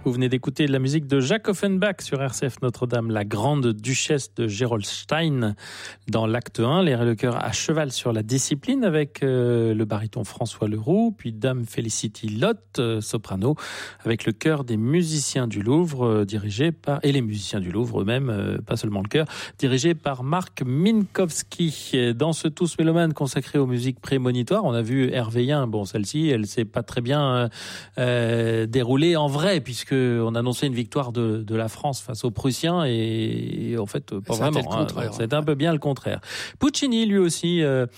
Vous venez d'écouter de la musique de Jacques Offenbach sur RCF Notre-Dame, la grande duchesse de Gerolstein dans l'acte 1, L'air et le cœur à cheval sur la discipline avec le baryton François Leroux, puis Dame Felicity Lotte, soprano, avec le chœur des musiciens du Louvre, et les musiciens du Louvre eux-mêmes, pas seulement le chœur, dirigé par Marc Minkowski. Dans ce Tous Mélomanes consacré aux musiques prémonitoires, on a vu Hervé Yin, bon celle-ci, elle s'est pas très bien déroulée en vrai, puisque on annonçait une victoire de la France face aux Prussiens et en fait pas vraiment. C'était un peu bien le contraire. Puccini lui aussi,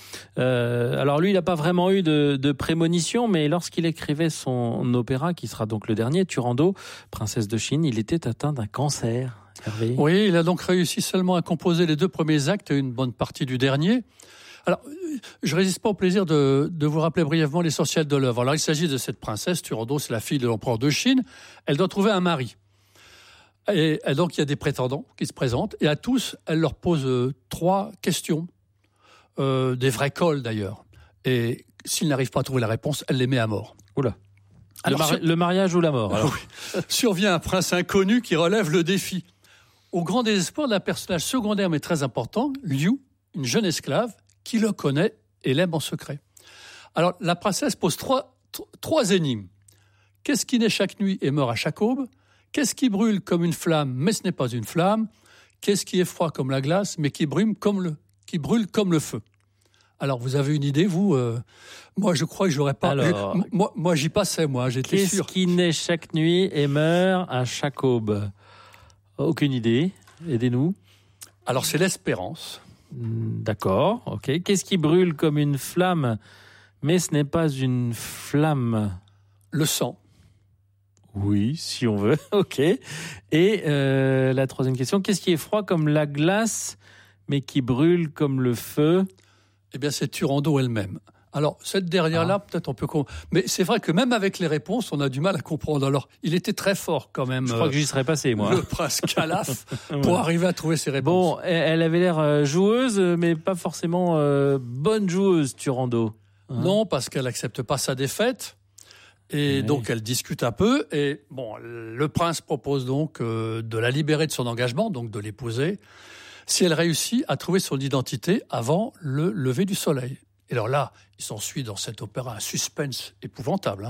alors lui il n'a pas vraiment eu de prémonition, mais lorsqu'il écrivait son opéra qui sera donc le dernier, Turandot, Princesse de Chine, il était atteint d'un cancer. Hervé. Oui, il a donc réussi seulement à composer les 2 premiers actes et une bonne partie du dernier. Alors, je résiste pas au plaisir de vous rappeler brièvement l'essentiel de l'œuvre. Alors, il s'agit de cette princesse, Turandot, c'est la fille de l'empereur de Chine. Elle doit trouver un mari. Et donc, il y a des prétendants qui se présentent. Et à tous, elle leur pose 3 questions. Des vrais cols, d'ailleurs. Et s'ils n'arrivent pas à trouver la réponse, elle les met à mort. Oula. Alors, le mariage ou la mort, alors. Oui. Survient un prince inconnu qui relève le défi. Au grand désespoir d'un personnage secondaire mais très important, Liu, une jeune esclave, qui le connaît et l'aime en secret. Alors, la princesse pose trois énigmes. Qu'est-ce qui naît chaque nuit et meurt à chaque aube? Qu'est-ce qui brûle comme une flamme, mais ce n'est pas une flamme? Qu'est-ce qui est froid comme la glace, mais qui brûle comme le feu? Alors, vous avez une idée, vous? Moi, je crois que j'aurais pas... Alors, moi, j'y passais, moi, j'étais sûr. Qu'est-ce qui naît chaque nuit et meurt à chaque aube? Aucune idée. Aidez-nous. Alors, c'est l'espérance. D'accord, ok. Qu'est-ce qui brûle comme une flamme, mais ce n'est pas une flamme? Le sang. Oui, si on veut, ok. Et la troisième question, qu'est-ce qui est froid comme la glace, mais qui brûle comme le feu? Eh bien, c'est Turandot elle-même. Alors, cette dernière-là, peut-être on peut... Mais c'est vrai que même avec les réponses, on a du mal à comprendre. Alors, il était très fort quand même. Je crois que j'y serais passé, moi. Le prince Calaf, pour arriver à trouver ses réponses. Bon, elle avait l'air joueuse, mais pas forcément bonne joueuse, Turandot. Hein? Non, parce qu'elle accepte pas sa défaite. Et donc, elle discute un peu. Et bon, le prince propose donc de la libérer de son engagement, donc de l'épouser, si elle réussit à trouver son identité avant le lever du soleil. Et alors là, il s'ensuit dans cet opéra un suspense épouvantable.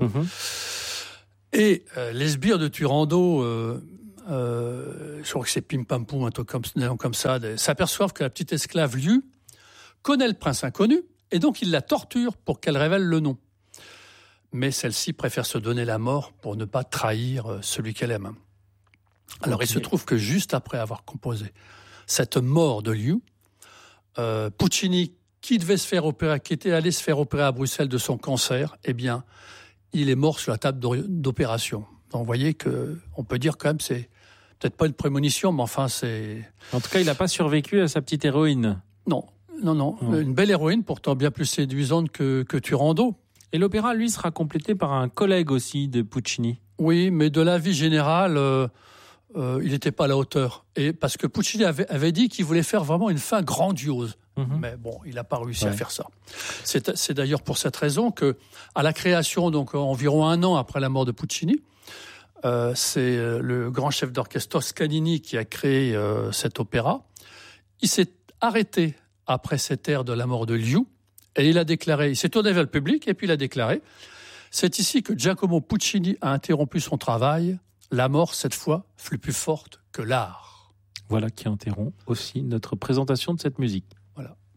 Et les sbires de Turandot, je crois que c'est Pim Pam Poum, un truc comme ça, s'aperçoivent que la petite esclave Liu connaît le prince inconnu, et donc il la torture pour qu'elle révèle le nom. Mais celle-ci préfère se donner la mort pour ne pas trahir celui qu'elle aime. Alors il se trouve que juste après avoir composé cette mort de Liu, Puccini, qui était allé se faire opérer à Bruxelles de son cancer, eh bien, il est mort sur la table d'opération. Donc, vous voyez on peut dire quand même, c'est peut-être pas une prémonition, mais enfin, c'est... En tout cas, il n'a pas survécu à sa petite héroïne. Non. Une belle héroïne, pourtant bien plus séduisante que Turandot. Et l'opéra, lui, sera complété par un collègue aussi de Puccini. Oui, mais de la vie générale, il n'était pas à la hauteur. Et parce que Puccini avait dit qu'il voulait faire vraiment une fin grandiose. Mais bon, il n'a pas réussi à faire ça. C'est d'ailleurs pour cette raison que, à la création, donc environ 1 an après la mort de Puccini, c'est le grand chef d'orchestre Toscanini qui a créé cet opéra. Il s'est arrêté après cet air de la mort de Liu et il s'est tourné vers le public et puis il a déclaré: c'est ici que Giacomo Puccini a interrompu son travail. La mort, cette fois, fut plus forte que l'art. Voilà qui interrompt aussi notre présentation de cette musique. Voilà.